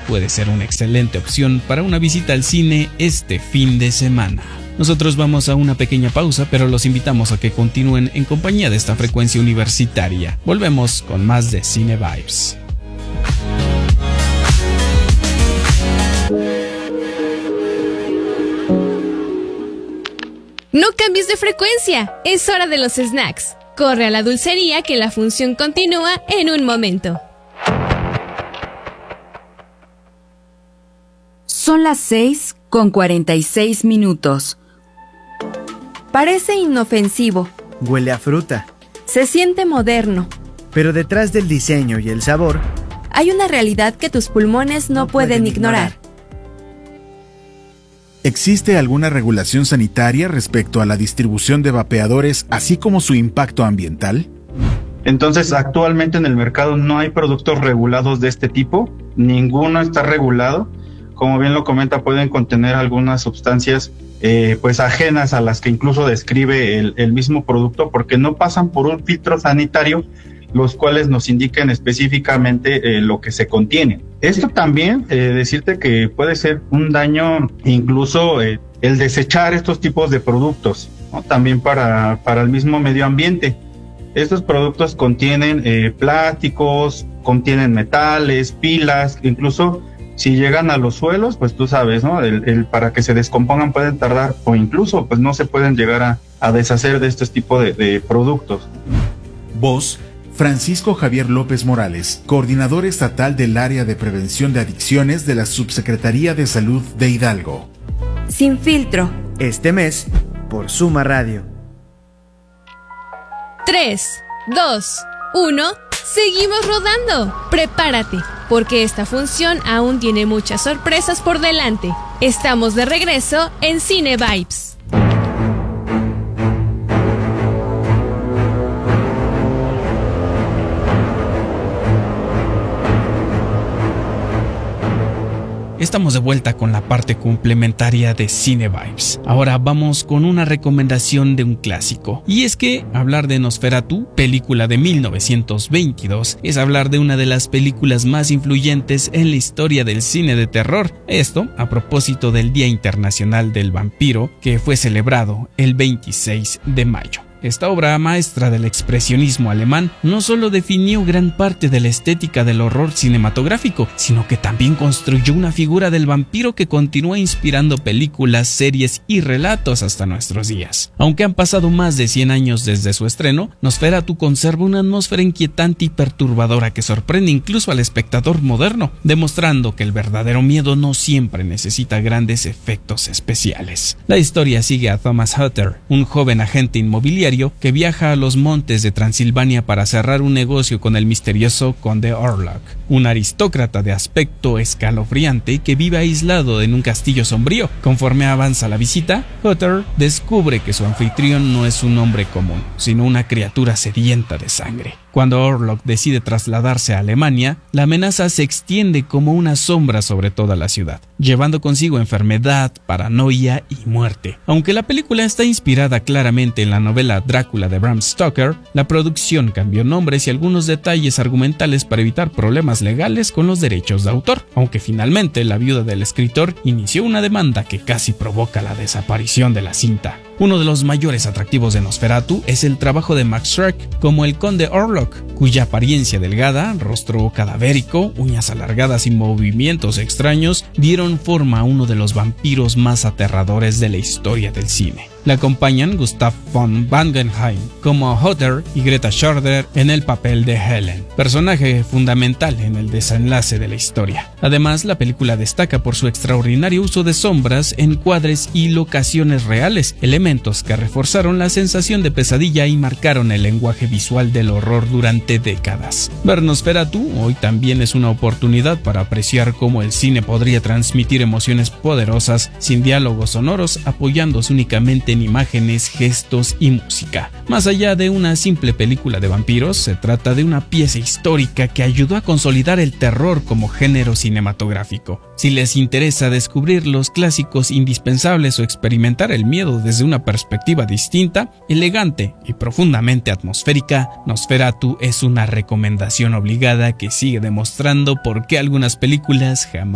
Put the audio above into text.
puede ser una excelente opción para una visita al cine este fin de semana. Nosotros vamos a una pequeña pausa, pero los invitamos a que continúen en compañía de esta frecuencia universitaria. Volvemos con más de Cine Vibes. No cambies de frecuencia, es hora de los snacks. Corre a la dulcería que la función continúa en un momento. Son las 6:46. Parece inofensivo. Huele a fruta. Se siente moderno. Pero detrás del diseño y el sabor, hay una realidad que tus pulmones no pueden ignorar. ¿Existe alguna regulación sanitaria respecto a la distribución de vapeadores, así como su impacto ambiental? Entonces, actualmente en el mercado no hay productos regulados de este tipo. Ninguno está regulado. Como bien lo comenta, pueden contener algunas sustancias pues ajenas a las que incluso describe el mismo producto, porque no pasan por un filtro sanitario, los cuales nos indiquen específicamente lo que se contiene. Esto también, decirte que puede ser un daño, incluso el desechar estos tipos de productos, ¿no? También para el mismo medio ambiente. Estos productos contienen plásticos, contienen metales, pilas, incluso si llegan a los suelos, pues tú sabes, ¿no? Para que se descompongan pueden tardar, o incluso pues no se pueden llegar a deshacer de este tipo de productos. Voz: Francisco Javier López Morales, coordinador estatal del área de prevención de adicciones de la Subsecretaría de Salud de Hidalgo. Sin filtro. Este mes, por Suma Radio. 3, 2, 1, seguimos rodando. Prepárate, porque esta función aún tiene muchas sorpresas por delante. Estamos de regreso en Cine Vibes. Estamos de vuelta con la parte complementaria de Cine Vibes. Ahora vamos con una recomendación de un clásico. Y es que hablar de Nosferatu, película de 1922, es hablar de una de las películas más influyentes en la historia del cine de terror. Esto a propósito del Día Internacional del Vampiro, que fue celebrado el 26 de mayo. Esta obra maestra del expresionismo alemán no solo definió gran parte de la estética del horror cinematográfico, sino que también construyó una figura del vampiro que continúa inspirando películas, series y relatos hasta nuestros días. Aunque han pasado más de 100 años desde su estreno, Nosferatu conserva una atmósfera inquietante y perturbadora que sorprende incluso al espectador moderno, demostrando que el verdadero miedo no siempre necesita grandes efectos especiales. La historia sigue a Thomas Hutter, un joven agente inmobiliario que viaja a los montes de Transilvania para cerrar un negocio con el misterioso conde Orlok, un aristócrata de aspecto escalofriante que vive aislado en un castillo sombrío. Conforme avanza la visita, Hutter descubre que su anfitrión no es un hombre común, sino una criatura sedienta de sangre. Cuando Orlok decide trasladarse a Alemania, la amenaza se extiende como una sombra sobre toda la ciudad, llevando consigo enfermedad, paranoia y muerte. Aunque la película está inspirada claramente en la novela Drácula de Bram Stoker, la producción cambió nombres y algunos detalles argumentales para evitar problemas legales con los derechos de autor, aunque finalmente la viuda del escritor inició una demanda que casi provoca la desaparición de la cinta. Uno de los mayores atractivos de Nosferatu es el trabajo de Max Schreck como el conde Orlok, cuya apariencia delgada, rostro cadavérico, uñas alargadas y movimientos extraños dieron forma a uno de los vampiros más aterradores de la historia del cine. Le acompañan Gustav von Wangenheim como Hutter y Greta Schroeder en el papel de Helen, personaje fundamental en el desenlace de la historia. Además, la película destaca por su extraordinario uso de sombras, encuadres y locaciones reales, elementos que reforzaron la sensación de pesadilla y marcaron el lenguaje visual del horror durante décadas. Ver Nosferatu hoy también es una oportunidad para apreciar cómo el cine podría transmitir emociones poderosas sin diálogos sonoros, apoyándose únicamente en imágenes, gestos y música. Más allá de una simple película de vampiros, se trata de una pieza histórica que ayudó a consolidar el terror como género cinematográfico. Si les interesa descubrir los clásicos indispensables o experimentar el miedo desde una perspectiva distinta, elegante y profundamente atmosférica, Nosferatu es una recomendación obligada que sigue demostrando por qué algunas películas jamás